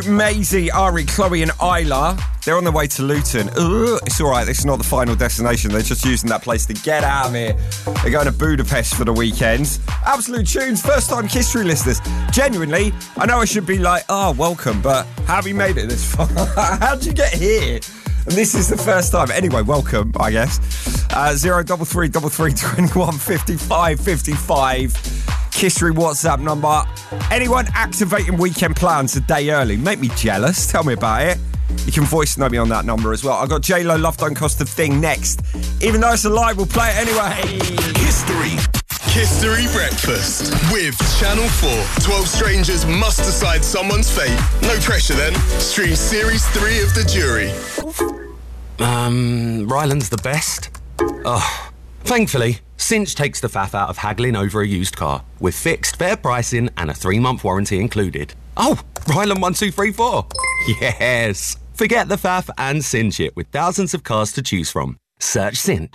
to Maisie, Ari, Chloe and Isla. They're on their way to Luton. It's all right, this is not the final destination. They're just using that place to get out of here. They're going to Budapest for the weekend. Absolute tunes, first-time history listeners. Genuinely, I know I should be like, welcome, but how have you made it this far? How'd you get here? And this is the first time. Anyway, welcome, I guess. 03333215555. History WhatsApp number. Anyone activating weekend plans a day early? Make me jealous. Tell me about it. You can voice note me on that number as well. I got J-Lo, Love Don't Cost a Thing next. Even though it's a lie, we'll play it anyway. History Breakfast with Channel 4. 12 strangers must decide someone's fate. No pressure then. Stream Series 3 of The Jury. Ryland's the best. Thankfully, Cinch takes the faff out of haggling over a used car with fixed, fair pricing and a 3-month warranty included. Ryland 1234. Yes. Forget the faff and cinch it with thousands of cars to choose from. Search Cinch.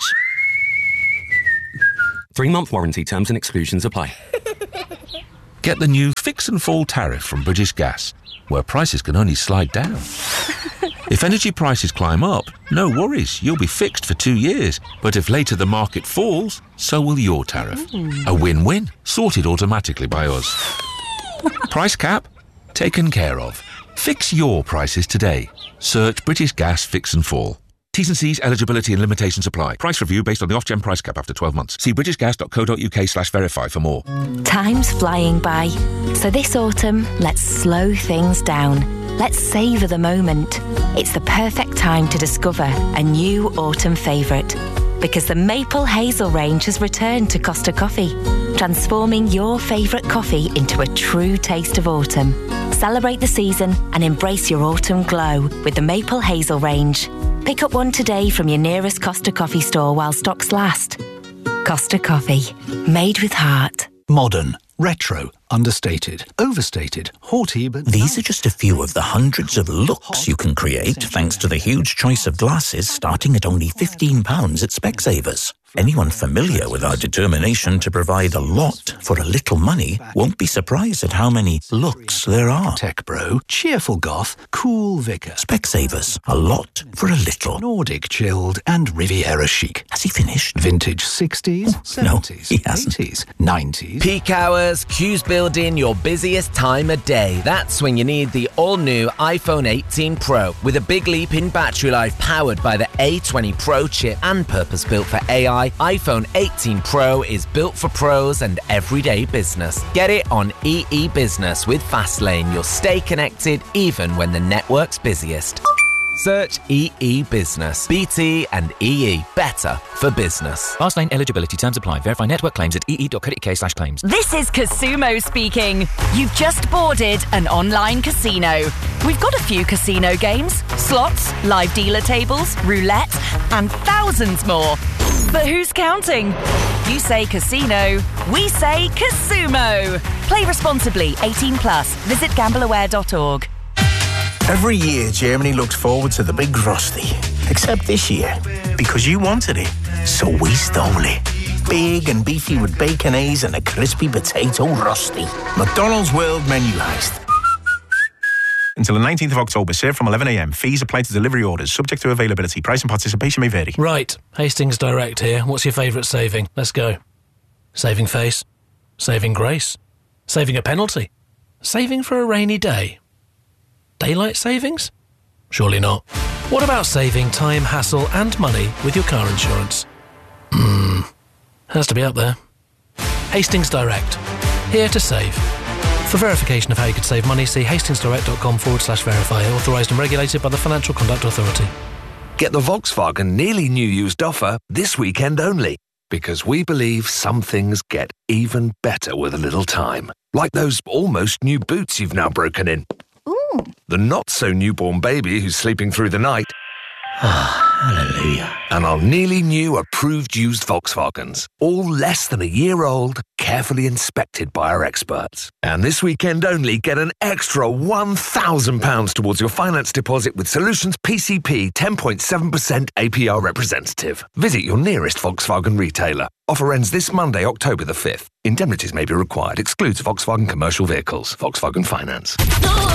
3-month warranty, terms and exclusions apply. Get the new Fix and Fall tariff from British Gas, where prices can only slide down. If energy prices climb up, no worries, you'll be fixed for 2 years. But if later the market falls, so will your tariff. A win-win, sorted automatically by us. Price cap? Taken care of. Fix your prices today. Search British Gas Fix and Fall. T's and C's, eligibility and limitations apply. Price review based on the Ofgem price cap after 12 months. See britishgas.co.uk/verify for more. Time's flying by. So this autumn, let's slow things down. Let's savour the moment. It's the perfect time to discover a new autumn favourite. Because the Maple Hazel range has returned to Costa Coffee, transforming your favourite coffee into a true taste of autumn. Celebrate the season and embrace your autumn glow with the Maple Hazel range. Pick up one today from your nearest Costa Coffee store while stocks last. Costa Coffee, made with heart. Modern, retro, understated, overstated, haughty, but... These are just a few of the hundreds of looks you can create thanks to the huge choice of glasses starting at only £15 at Specsavers. Anyone familiar with our determination to provide a lot for a little money won't be surprised at how many looks there are. Tech bro, cheerful goth, cool vicar. Specsavers, a lot for a little. Nordic chilled and Riviera chic. Has he finished? Vintage 60s, 70s, no, he hasn't. 80s, 90s. Peak hours, queues build in your busiest time of day. That's when you need the all-new iPhone 18 Pro with a big leap in battery life powered by the A20 Pro chip and purpose-built for AI. iPhone 18 Pro is built for pros and everyday business. Get it on EE Business with Fastlane. You'll stay connected even when the network's busiest. Search EE Business. BT and EE. Better for business. Fastlane eligibility terms apply. Verify network claims at ee.co.uk/claims. This is Casumo speaking. You've just boarded an online casino. We've got a few casino games, slots, live dealer tables, roulette, and thousands more. But who's counting? You say casino, we say Casumo. Play responsibly. 18 plus. Visit gambleaware.org. Every year, Germany looks forward to the big Frosty. Except this year, because you wanted it, so we stole it. Big and beefy with baconaise and a crispy potato Rusty. McDonald's World Menuised. Until the 19th of October, served from 11 a.m. Fees apply to delivery orders, subject to availability. Price and participation may vary. Right, Hastings Direct here. What's your favourite saving? Let's go. Saving face. Saving grace. Saving a penalty. Saving for a rainy day. Daylight savings? Surely not. What about saving time, hassle and money with your car insurance? Has to be up there. Hastings Direct. Here to save. For verification of how you could save money, see hastingsdirect.com/verify. Authorised and regulated by the Financial Conduct Authority. Get the Volkswagen nearly new used offer this weekend only. Because we believe some things get even better with a little time. Like those almost new boots you've now broken in. Ooh. The not-so-newborn baby who's sleeping through the night. Hallelujah. And our nearly new approved used Volkswagens. All less than a year old, carefully inspected by our experts. And this weekend only, get an extra £1,000 towards your finance deposit with Solutions PCP 10.7% APR representative. Visit your nearest Volkswagen retailer. Offer ends this Monday, October the 5th. Indemnities may be required. Excludes Volkswagen commercial vehicles. Volkswagen Finance.